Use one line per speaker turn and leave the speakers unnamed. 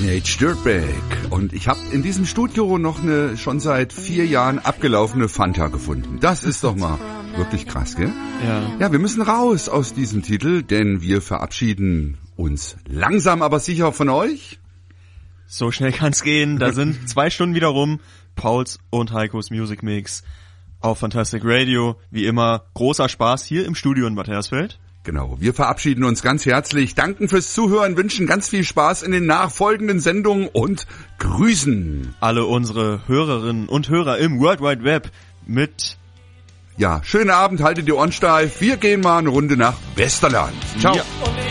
Teenage Dirtbag. Und ich habe in diesem Studio noch eine schon seit 4 Jahren abgelaufene Fanta gefunden. Das ist doch mal wirklich krass, gell?
Ja.
Ja, wir müssen raus aus diesem Titel, denn wir verabschieden uns langsam aber sicher von euch.
So schnell kann's gehen. Da sind 2 Stunden wieder rum. Pauls und Heikos Music Mix auf Fantastic Radio. Wie immer großer Spaß hier im Studio in Bad Hersfeld.
Genau, wir verabschieden uns ganz herzlich, danken fürs Zuhören, wünschen ganz viel Spaß in den nachfolgenden Sendungen und grüßen
alle unsere Hörerinnen und Hörer im World Wide Web mit...
Ja, schönen Abend, haltet die Ohren steif, wir gehen mal eine Runde nach Westerland. Ciao. Ja.